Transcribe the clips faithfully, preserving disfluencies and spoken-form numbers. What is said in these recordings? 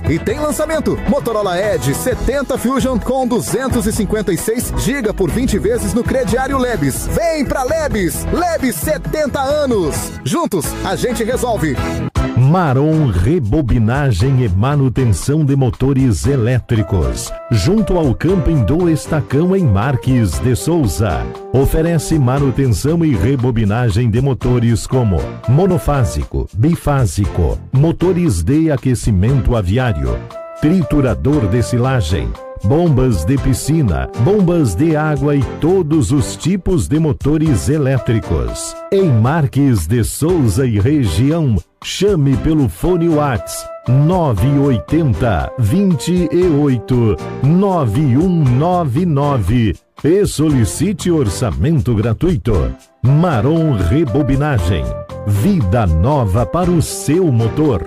E tem lançamento, Motorola Edge setenta Fusion com duzentos e cinquenta e seis gigabytes por vinte vezes no crediário Lebes. Vem pra Lebes, Lebes setenta anos. Juntos, a gente resolve. Maron Rebobinagem e Manutenção de Motores Elétricos, junto ao Camping do Estacão em Marques de Souza. Oferece manutenção e rebobinagem de motores como monofásico, bifásico, motores de aquecimento aviário, triturador de silagem, bombas de piscina, bombas de água e todos os tipos de motores elétricos. Em Marques de Souza e região, chame pelo fone WhatsApp nove oito zero, dois oito, nove um nove nove e solicite orçamento gratuito. Maron Rebobinagem, vida nova para o seu motor.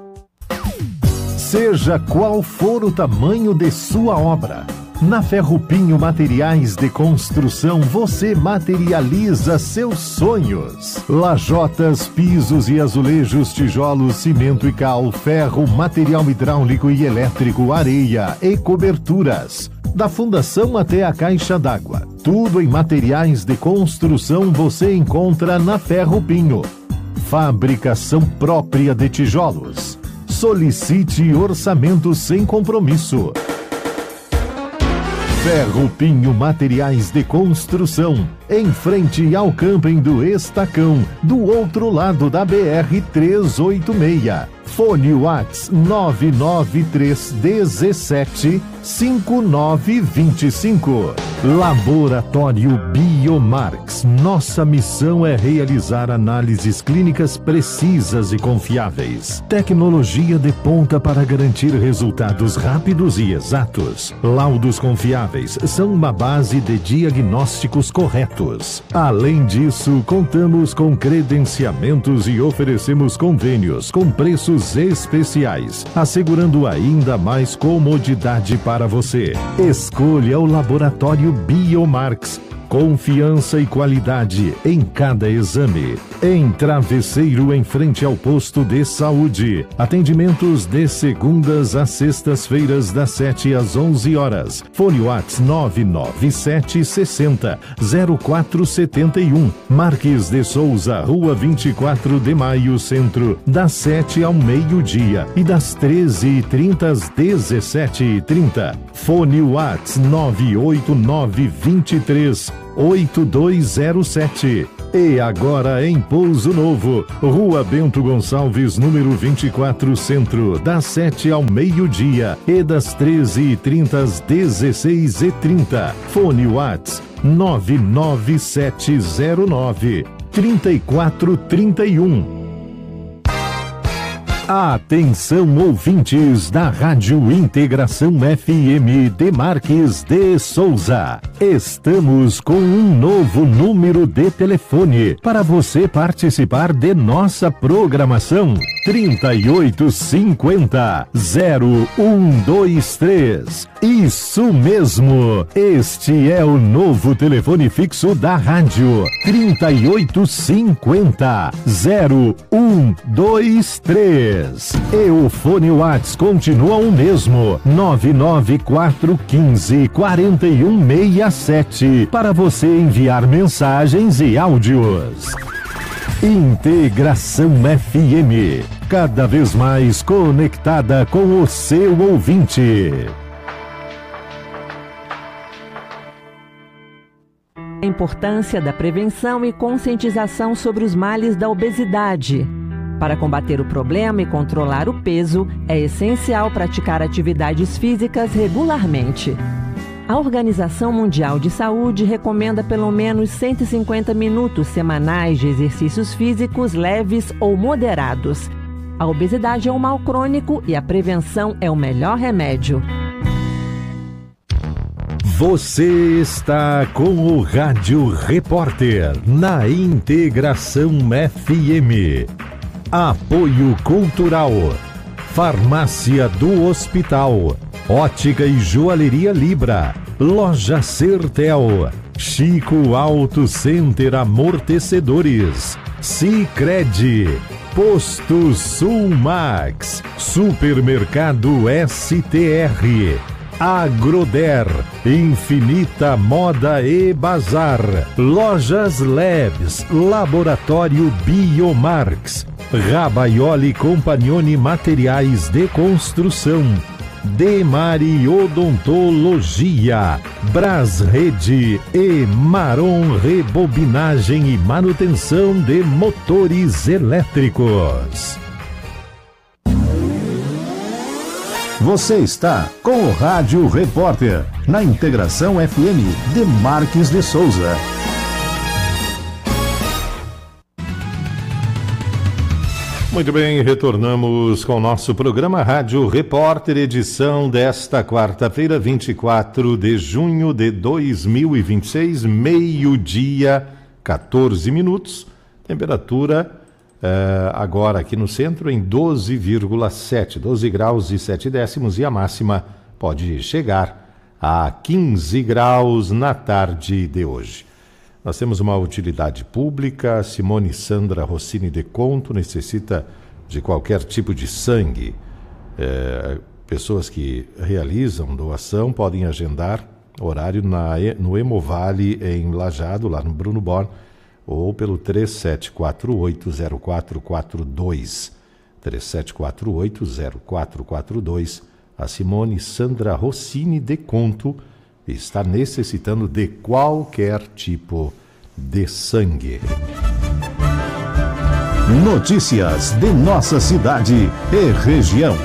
Seja qual for o tamanho de sua obra, na Ferrupinho Materiais de Construção você materializa seus sonhos. Lajotas, pisos e azulejos, tijolos, cimento e cal, ferro, material hidráulico e elétrico, areia e coberturas. Da fundação até a caixa d'água, tudo em materiais de construção você encontra na Ferrupinho. Fabricação própria de tijolos. Solicite orçamento sem compromisso. Ferrupinho Materiais de Construção, em frente ao Camping do Estacão, do outro lado da B R trezentos e oitenta e seis. Fone WhatsApp nove nove três um sete, cinco nove dois cinco. Laboratório Biomarx. Nossa missão é realizar análises clínicas precisas e confiáveis. Tecnologia de ponta para garantir resultados rápidos e exatos. Laudos confiáveis são uma base de diagnósticos corretos. Além disso, contamos com credenciamentos e oferecemos convênios com preços especiais, assegurando ainda mais comodidade para você. Escolha o Laboratório Biomarx. Confiança e qualidade em cada exame. Em Travesseiro, em frente ao posto de saúde. Atendimentos de segundas a sextas-feiras, das sete às onze horas. Fone WhatsApp nove nove sete seis zero, zero quatro sete um. Marques de Souza, Rua vinte e quatro de Maio, Centro, das sete ao meio-dia e das treze e trinta às dezessete e trinta. Fone WhatsApp nove oito nove dois três oito dois zero sete. E agora em Pouso Novo, Rua Bento Gonçalves, número vinte e quatro, Centro, das sete ao meio-dia e das treze e trinta às dezesseis e trinta. Fone WhatsApp nove nove sete zero nove, três quatro três um. Atenção, ouvintes da Rádio Integração F M de Marques de Souza. Estamos com um novo número de telefone para você participar de nossa programação. trinta e oito cinquenta, zero um dois três. Isso mesmo, este é o novo telefone fixo da rádio. trinta e oito cinquenta, zero um dois três. E o fone WhatsApp continua o mesmo, nove nove quatro um cinco, quatro um seis sete, para você enviar mensagens e áudios. Integração F M, cada vez mais conectada com o seu ouvinte. A importância da prevenção e conscientização sobre os males da obesidade. Para combater o problema e controlar o peso, é essencial praticar atividades físicas regularmente. A Organização Mundial de Saúde recomenda pelo menos cento e cinquenta minutos semanais de exercícios físicos leves ou moderados. A obesidade é um mal crônico e a prevenção é o melhor remédio. Você está com o Rádio Repórter na Integração F M. Apoio Cultural, Farmácia do Hospital, Ótica e Joalheria Libra, Loja Sertel, Chico Auto Center Amortecedores, Sicredi, Posto Sulmax, Supermercado S T R, Agroder, Infinita Moda e Bazar, Lojas Labs, Laboratório Biomarx, Rabaioli Compagnoni Materiais de Construção, Demari Odontologia, Brasrede e Maron Rebobinagem e Manutenção de Motores Elétricos. Você está com o Rádio Repórter, na Integração F M de Marques de Souza. Muito bem, retornamos com o nosso programa Rádio Repórter, edição desta quarta-feira, vinte e quatro de junho de dois mil e vinte e seis, meio-dia, quatorze minutos, temperatura Uh, agora aqui no centro em doze vírgula sete, doze graus e sete décimos, e a máxima pode chegar a quinze graus na tarde de hoje. Nós temos uma utilidade pública. Simone Sandra Rossini de Conto necessita de qualquer tipo de sangue. Uh, pessoas que realizam doação podem agendar horário na, no Hemovale em Lajeado, lá no Bruno Born, ou pelo três sete quatro oito zero quatro quatro dois, três sete quatro oito zero quatro quatro dois. A Simone Sandra Rossini de Conto está necessitando de qualquer tipo de sangue. Notícias de nossa cidade e região.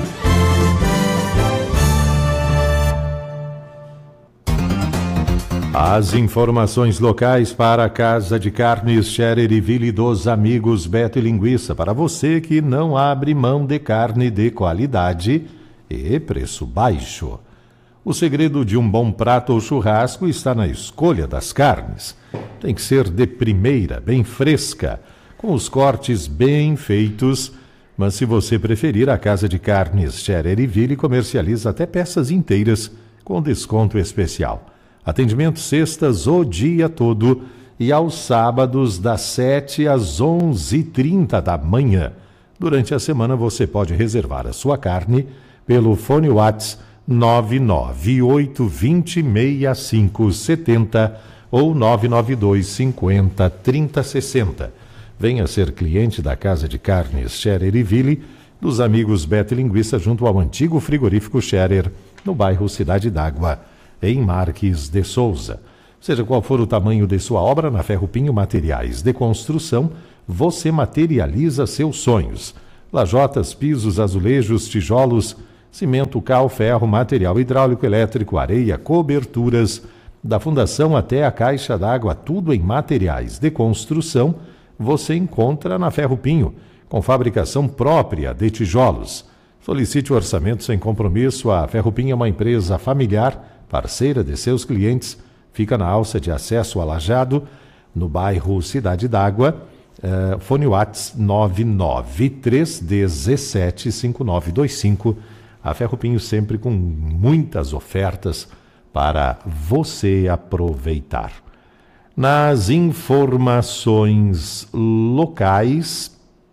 As informações locais para a Casa de Carnes Scherer e Ville dos amigos Beto e Linguiça, para você que não abre mão de carne de qualidade e preço baixo. O segredo de um bom prato ou churrasco está na escolha das carnes. Tem que ser de primeira, bem fresca, com os cortes bem feitos, mas se você preferir, a Casa de Carnes Scherer e Ville comercializa até peças inteiras com desconto especial. Atendimento sextas o dia todo e aos sábados das sete às onze e trinta da manhã. Durante a semana você pode reservar a sua carne pelo fone WhatsApp nove nove oito dois zero seis cinco sete zero ou nove nove dois cinco zero três zero seis zero. Venha ser cliente da Casa de Carnes Scherer e Ville dos amigos Beto e Linguiça, junto ao antigo frigorífico Scherer, no bairro Cidade d'Água, em Marques de Souza. Seja qual for o tamanho de sua obra, na Ferro Pinho Materiais de Construção, você materializa seus sonhos. Lajotas, pisos, azulejos, tijolos, cimento, cal, ferro, material hidráulico, elétrico, areia, coberturas, da fundação até a caixa d'água, tudo em materiais de construção, você encontra na Ferro Pinho, com fabricação própria de tijolos. Solicite o orçamento sem compromisso. A Ferro Pinho é uma empresa familiar, parceira de seus clientes, fica na alça de acesso a Lajeado, no bairro Cidade d'Água, eh, fone WhatsApp nove nove três um sete cinco nove dois cinco. A Ferro Pinho sempre com muitas ofertas para você aproveitar. Nas informações locais,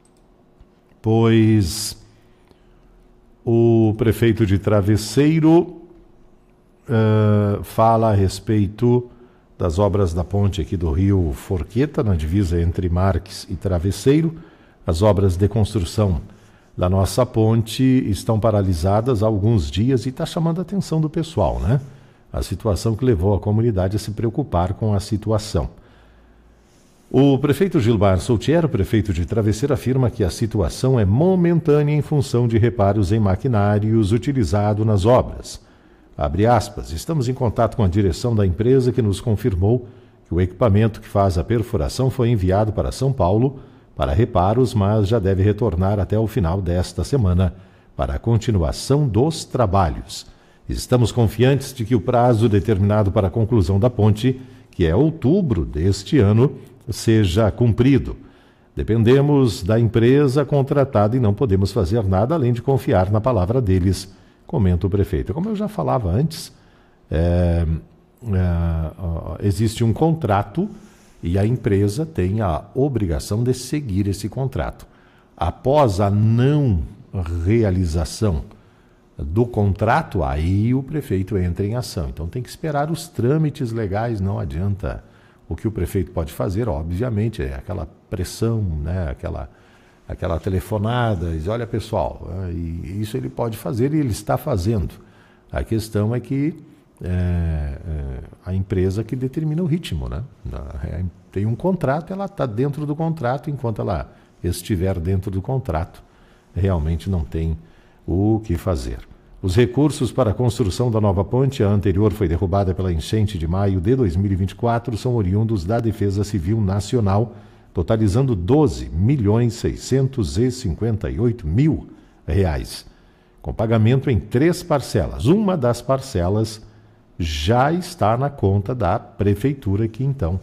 pois o prefeito de Travesseiro Uh, fala a respeito das obras da ponte aqui do Rio Forqueta, na divisa entre Marques e Travesseiro. As obras de construção da nossa ponte estão paralisadas há alguns dias e está chamando a atenção do pessoal, né? A situação que levou a comunidade a se preocupar com a situação. O prefeito Gilmar Soltiero, prefeito de Travesseiro, afirma que a situação é momentânea em função de reparos em maquinários utilizados nas obras. Abre aspas, estamos em contato com a direção da empresa que nos confirmou que o equipamento que faz a perfuração foi enviado para São Paulo para reparos, mas já deve retornar até o final desta semana para a continuação dos trabalhos. Estamos confiantes de que o prazo determinado para a conclusão da ponte, que é outubro deste ano, seja cumprido. Dependemos da empresa contratada e não podemos fazer nada além de confiar na palavra deles, comenta o prefeito. Como eu já falava antes, é, é, existe um contrato e a empresa tem a obrigação de seguir esse contrato. Após a não realização do contrato, aí o prefeito entra em ação. Então tem que esperar os trâmites legais, não adianta. O que o prefeito pode fazer, obviamente, é aquela pressão, né? aquela, aquela telefonada, diz, olha pessoal, e isso ele pode fazer e ele está fazendo. A questão é que é, é, a empresa que determina o ritmo, né? Tem um contrato, ela está dentro do contrato, enquanto ela estiver dentro do contrato, realmente não tem o que fazer. Os recursos para a construção da nova ponte, a anterior foi derrubada pela enchente de maio de dois mil e vinte e quatro, são oriundos da Defesa Civil Nacional, totalizando doze milhões seiscentos e cinquenta e oito mil reais, com pagamento em três parcelas. Uma das parcelas já está na conta da prefeitura, que então,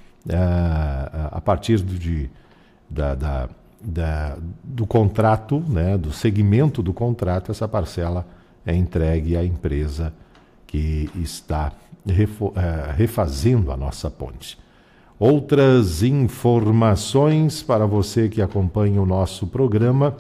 a partir de, da, da, da, do contrato, né, do segmento do contrato, essa parcela é entregue à empresa que está refazendo a nossa ponte. Outras informações para você que acompanha o nosso programa: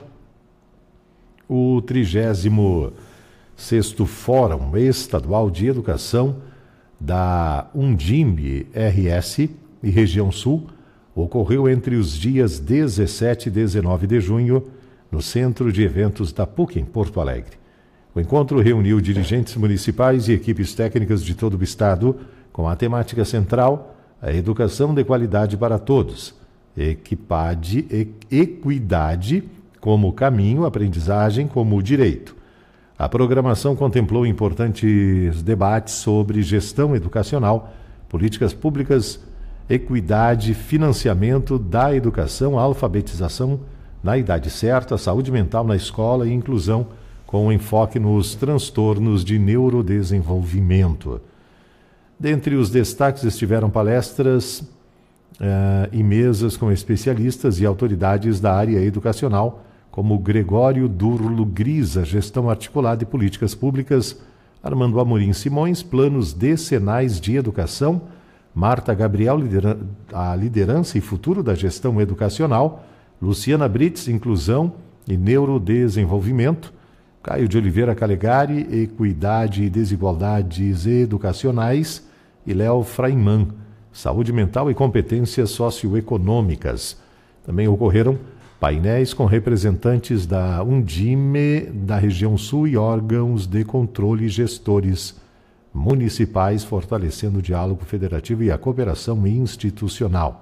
o trigésimo sexto Fórum Estadual de Educação da Undime R S e Região Sul ocorreu entre os dias dezessete e dezenove de junho no Centro de Eventos da P U C, em Porto Alegre. O encontro reuniu dirigentes municipais e equipes técnicas de todo o estado com a temática central: a educação de qualidade para todos, equipade, equidade como caminho, aprendizagem como direito. A programação contemplou importantes debates sobre gestão educacional, políticas públicas, equidade, financiamento da educação, alfabetização na idade certa, saúde mental na escola e inclusão, com enfoque nos transtornos de neurodesenvolvimento. Dentre os destaques estiveram palestras uh, e mesas com especialistas e autoridades da área educacional, como Gregório Durlo Grisa, Gestão Articulada e Políticas Públicas, Armando Amorim Simões, Planos Decenais de Educação, Marta Gabriel, lideran- a Liderança e Futuro da Gestão Educacional, Luciana Brits, Inclusão e Neurodesenvolvimento, Caio de Oliveira Calegari, Equidade e Desigualdades Educacionais, e Léo Fraiman, Saúde Mental e Competências Socioeconômicas. Também ocorreram painéis com representantes da Undime, da região sul e órgãos de controle e gestores municipais, fortalecendo o diálogo federativo e a cooperação institucional.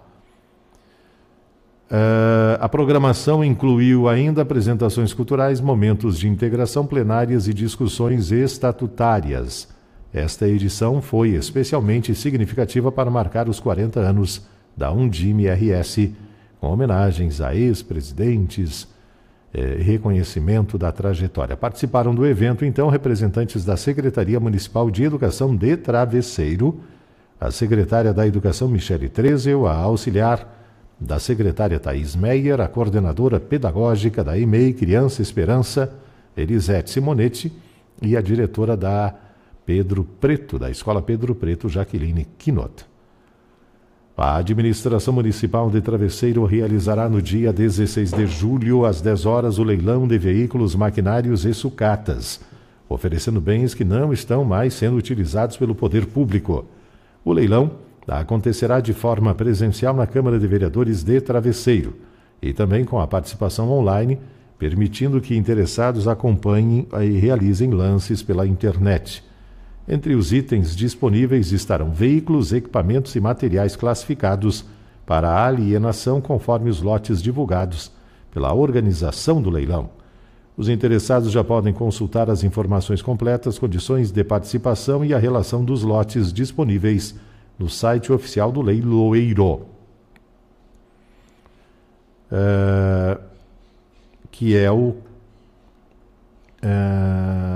Uh, a programação incluiu ainda apresentações culturais, momentos de integração, plenárias e discussões estatutárias. Esta edição foi especialmente significativa para marcar os quarenta anos da Undime R S, com homenagens a ex-presidentes e eh, reconhecimento da trajetória. Participaram do evento, então, representantes da Secretaria Municipal de Educação de Travesseiro, a secretária da Educação Michele Trezel, a auxiliar da secretária Thaís Meyer, a coordenadora pedagógica da E M E I Criança Esperança, Elisete Simonetti, e a diretora da Pedro Preto, da Escola Pedro Preto, Jaqueline Quinot. A administração municipal de Travesseiro realizará no dia dezesseis de julho, às dez horas, o leilão de veículos, maquinários e sucatas, oferecendo bens que não estão mais sendo utilizados pelo poder público. O leilão acontecerá de forma presencial na Câmara de Vereadores de Travesseiro e também com a participação online, permitindo que interessados acompanhem e realizem lances pela internet. Entre os itens disponíveis estarão veículos, equipamentos e materiais classificados para alienação conforme os lotes divulgados pela organização do leilão. Os interessados já podem consultar as informações completas, condições de participação e a relação dos lotes disponíveis no site oficial do leiloeiro, uh, que é o uh,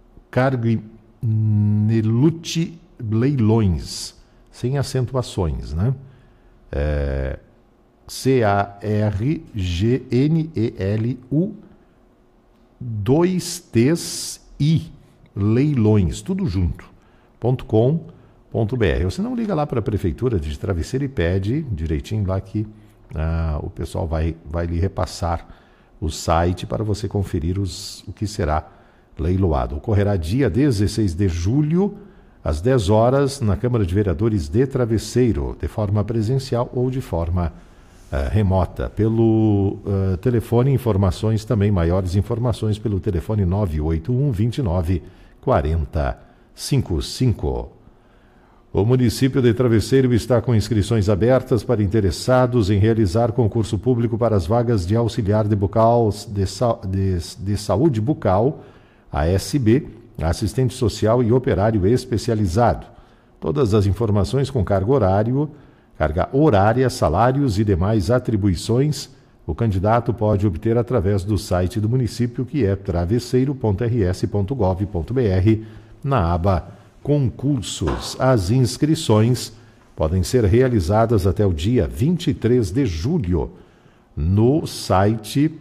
Cargnelute Leilões, sem acentuações, né? É, C A R G N E L U dois T's I Leilões, tudo junto, ponto com ponto br. Você não liga lá para a Prefeitura de Travesseiro e pede direitinho lá que ah, o pessoal vai, vai lhe repassar o site para você conferir os, o que será leiloado. Ocorrerá dia dezesseis de julho, às dez horas, na Câmara de Vereadores de Travesseiro, de forma presencial ou de forma uh, remota. Pelo uh, telefone, informações também, maiores informações pelo telefone nove oito um, dois nove, quatro zero cinco cinco. O município de Travesseiro está com inscrições abertas para interessados em realizar concurso público para as vagas de auxiliar de, bucal, de, de, de saúde bucal, A S B, assistente social e operário especializado. Todas as informações com carga horário, carga horária, salários e demais atribuições, o candidato pode obter através do site do município, que é travesseiro ponto r s ponto gov ponto b r, na aba Concursos. As inscrições podem ser realizadas até o dia vinte e três de julho no site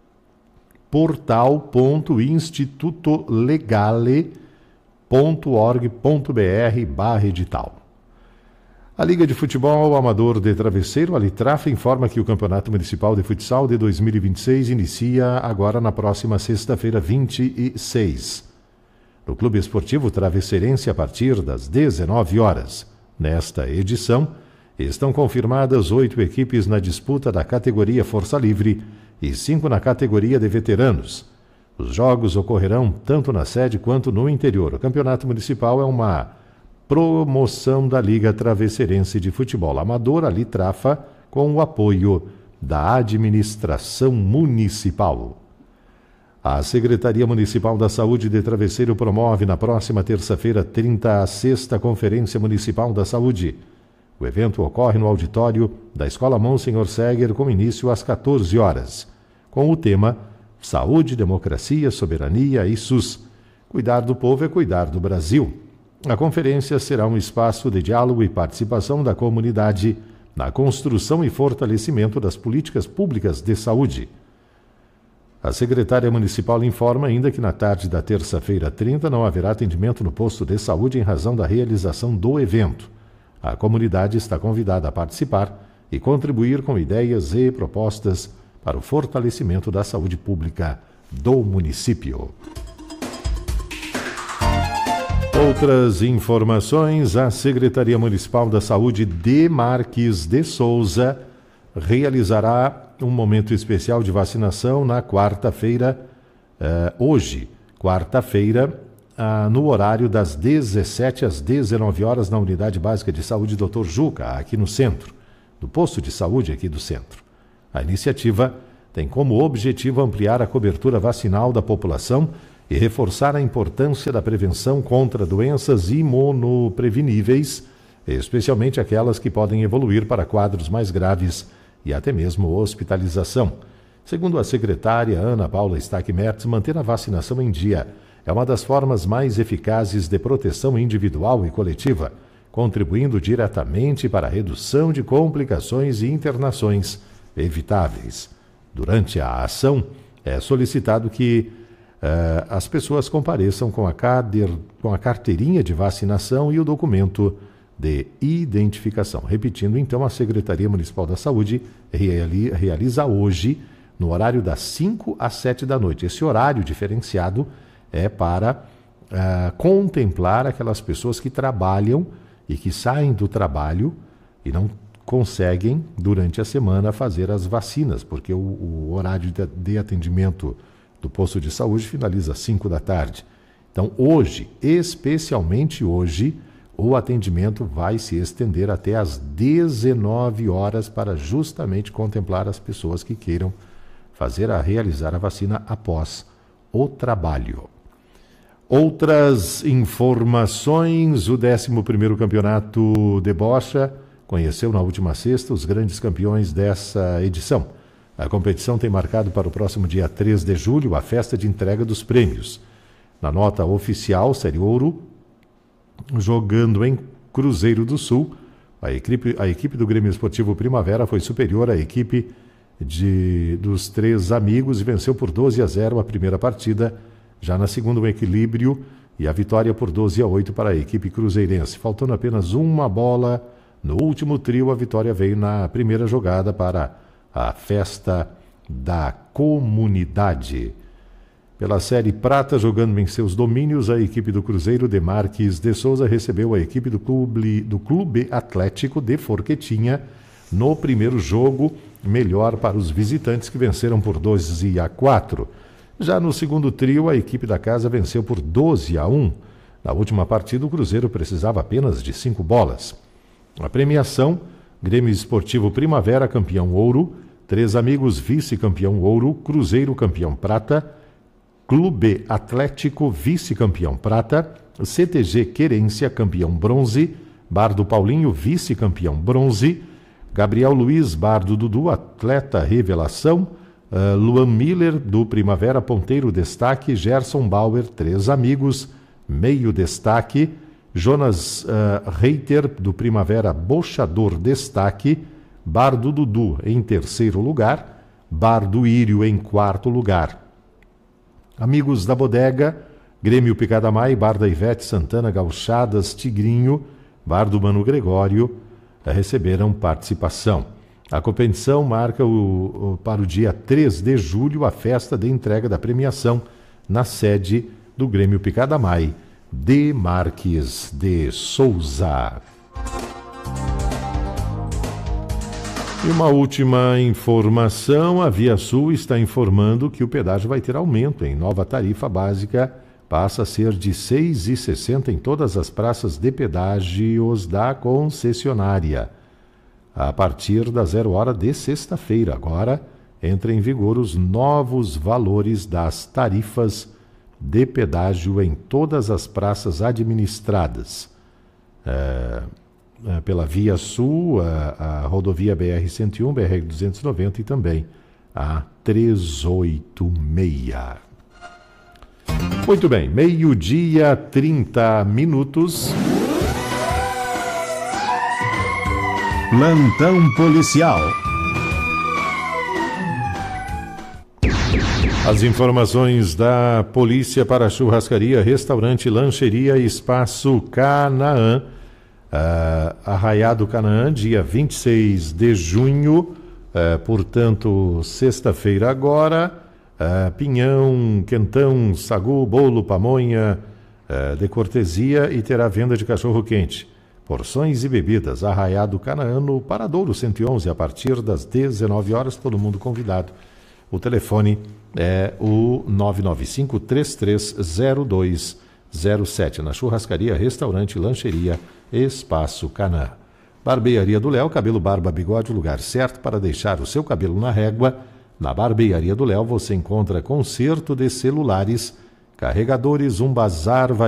portal ponto instituto legale ponto org ponto b r barra edital. A Liga de Futebol Amador de Travesseiro, a Litrafa, informa que o Campeonato Municipal de Futsal de dois mil e vinte e seis inicia agora na próxima sexta-feira, vinte e seis. No Clube Esportivo Travesseirense, a partir das dezenove horas. Nesta edição, estão confirmadas oito equipes na disputa da categoria Força Livre e cinco na categoria de veteranos. Os jogos ocorrerão tanto na sede quanto no interior. O Campeonato Municipal é uma promoção da Liga Travesseirense de Futebol Amador, a Litrafa, com o apoio da Administração Municipal. A Secretaria Municipal da Saúde de Travesseiro promove na próxima terça-feira, trinta, a sexta Conferência Municipal da Saúde. O evento ocorre no auditório da Escola Monsenhor Seger, com início às quatorze horas, com o tema Saúde, Democracia, Soberania e SUS. Cuidar do povo é cuidar do Brasil. A conferência será um espaço de diálogo e participação da comunidade na construção e fortalecimento das políticas públicas de saúde. A secretária municipal informa ainda que na tarde da terça-feira trinta não haverá atendimento no posto de saúde em razão da realização do evento. A comunidade está convidada a participar e contribuir com ideias e propostas para o fortalecimento da saúde pública do município. Outras informações: a Secretaria Municipal da Saúde de Marques de Souza realizará um momento especial de vacinação na quarta-feira, eh, hoje, quarta-feira, ah, no horário das dezessete às dezenove horas, na Unidade Básica de Saúde doutor Juca, aqui no centro, no posto de saúde aqui do centro. A iniciativa tem como objetivo ampliar a cobertura vacinal da população e reforçar a importância da prevenção contra doenças imunopreveníveis, especialmente aquelas que podem evoluir para quadros mais graves e até mesmo hospitalização. Segundo a secretária Ana Paula Stack-Mertz, manter a vacinação em dia é uma das formas mais eficazes de proteção individual e coletiva, contribuindo diretamente para a redução de complicações e internações evitáveis. Durante a ação, é solicitado que uh, as pessoas compareçam com a, cader, com a carteirinha de vacinação e o documento de identificação. Repetindo, então, a Secretaria Municipal da Saúde reali, realiza hoje, no horário das cinco às sete da noite. Esse horário diferenciado é para uh, contemplar aquelas pessoas que trabalham e que saem do trabalho e não conseguem, durante a semana, fazer as vacinas, porque o, o horário de, de atendimento do posto de saúde finaliza às cinco da tarde. Então, hoje, especialmente hoje, o atendimento vai se estender até às dezenove horas para justamente contemplar as pessoas que queiram fazer a realizar a vacina após o trabalho. Outras informações: o décimo primeiro Campeonato de Bocha conheceu na última sexta os grandes campeões dessa edição. A competição tem marcado para o próximo dia três de julho a festa de entrega dos prêmios. Na nota oficial, Série Ouro, jogando em Cruzeiro do Sul, a equipe, a equipe do Grêmio Esportivo Primavera foi superior à equipe de, dos três amigos e venceu por doze a zero a primeira partida. Já na segunda, um equilíbrio e a vitória por doze a oito para a equipe cruzeirense. Faltando apenas uma bola no último trio, a vitória veio na primeira jogada para a festa da comunidade. Pela Série Prata, jogando em seus domínios, a equipe do Cruzeiro de Marques de Souza recebeu a equipe do Clube, do Clube Atlético de Forquetinha no primeiro jogo, melhor para os visitantes que venceram por doze a quatro. Já no segundo trio, a equipe da casa venceu por doze a um. Na última partida, o Cruzeiro precisava apenas de cinco bolas. A premiação: Grêmio Esportivo Primavera, campeão ouro, Três Amigos, vice-campeão ouro, Cruzeiro, campeão prata, Clube Atlético, vice-campeão prata, C T G Querência, campeão bronze, Bar do Paulinho, vice-campeão bronze, Gabriel Luiz, Bar do Dudu, atleta revelação, uh, Luan Miller, do Primavera, ponteiro destaque, Gerson Bauer, Três Amigos, meio destaque, Jonas uh, Reiter, do Primavera, boxador destaque, Bar do Dudu em terceiro lugar, Bar do Írio em quarto lugar. Amigos da Bodega, Grêmio Picadamai, Bar da Ivete Santana, Gauchadas, Tigrinho, Bar do Mano Gregório, receberam participação. A competição marca o, o, para o dia três de julho a festa de entrega da premiação na sede do Grêmio Picadamai de Marques de Souza. E uma última informação: a Via Sul está informando que o pedágio vai ter aumento em nova tarifa básica, passa a ser de seis reais e sessenta centavos em todas as praças de pedágios da concessionária. A partir da zero hora de sexta-feira, agora, entra em vigor os novos valores das tarifas de pedágio em todas as praças administradas é, é, pela Via Sul, a, a rodovia B R cento e um, B R duzentos e noventa e também a trezentos e oitenta e seis. Muito bem, meio-dia, trinta minutos. Plantão policial. As informações da polícia para churrascaria, restaurante, lancheria, Espaço Canaã. Uh, Arraiado Canaã, dia vinte e seis de junho, uh, portanto, sexta-feira agora. Uh, pinhão, quentão, sagu, bolo, pamonha, uh, de cortesia, e terá venda de cachorro-quente. Porções e bebidas, Arraiado Canaã, no Paradouro cento e onze, a partir das dezenove horas, todo mundo convidado. O telefone é o nove nove cinco, três três zero dois zero sete, na churrascaria, restaurante, lancheria, Espaço Canaã. Barbearia do Léo, cabelo, barba, bigode, o lugar certo para deixar o seu cabelo na régua. Na Barbearia do Léo você encontra conserto de celulares, carregadores, um bazar